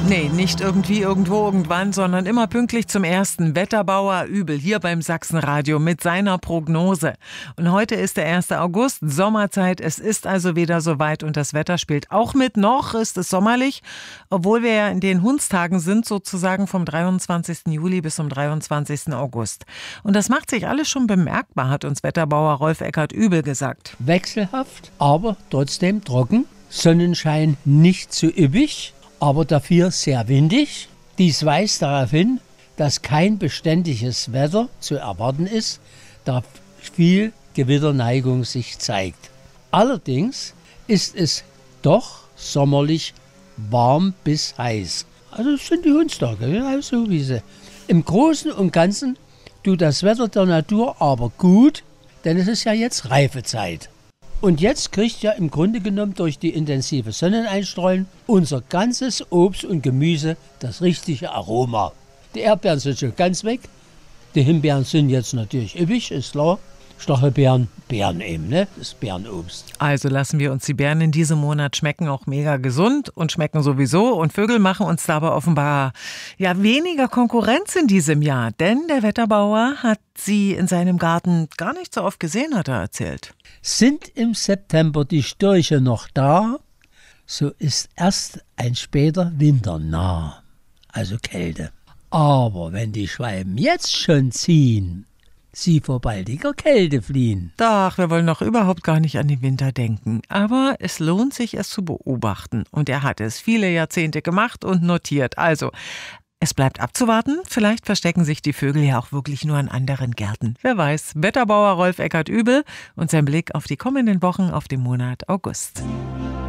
Nee, nicht irgendwie, irgendwo, irgendwann, sondern immer pünktlich zum ersten. Wetterbauer Übel hier beim Sachsenradio mit seiner Prognose. Und heute ist der 1. August, Sommerzeit. Es ist also wieder soweit und das Wetter spielt auch mit. Noch ist es sommerlich, obwohl wir ja in den Hundstagen sind, sozusagen vom 23. Juli bis zum 23. August. Und das macht sich alles schon bemerkbar, hat uns Wetterbauer Rolf Eckert Übel gesagt. Wechselhaft, aber trotzdem trocken. Sonnenschein nicht zu üppig, aber dafür sehr windig. Dies weist darauf hin, dass kein beständiges Wetter zu erwarten ist, da viel Gewitterneigung sich zeigt. Allerdings ist es doch sommerlich warm bis heiß. Also das sind die Hundstage, genau so wie sie. Im Großen und Ganzen tut das Wetter der Natur aber gut, denn es ist ja jetzt Reifezeit. Und jetzt kriegt ja im Grunde genommen durch die intensive Sonneneinstrahlen unser ganzes Obst und Gemüse das richtige Aroma. Die Erdbeeren sind schon ganz weg, die Himbeeren sind jetzt natürlich üppig, ist klar. Stachelbeeren, Beeren eben, ne? Das ist Beerenobst. Also lassen wir uns die Beeren in diesem Monat schmecken, auch mega gesund und schmecken sowieso. Und Vögel machen uns da aber offenbar ja weniger Konkurrenz in diesem Jahr. Denn der Wetterbauer hat sie in seinem Garten gar nicht so oft gesehen, hat er erzählt. Sind im September die Störche noch da, so ist erst ein später Winter nah, also Kälte. Aber wenn die Schwalben jetzt schon ziehen, sie vor baldiger Kälte fliehen. Ach, wir wollen noch überhaupt gar nicht an den Winter denken. Aber es lohnt sich, es zu beobachten. Und er hat es viele Jahrzehnte gemacht und notiert. Also, es bleibt abzuwarten. Vielleicht verstecken sich die Vögel ja auch wirklich nur in anderen Gärten. Wer weiß. Wetterbauer Rolf Eckert Übel und sein Blick auf die kommenden Wochen auf den Monat August.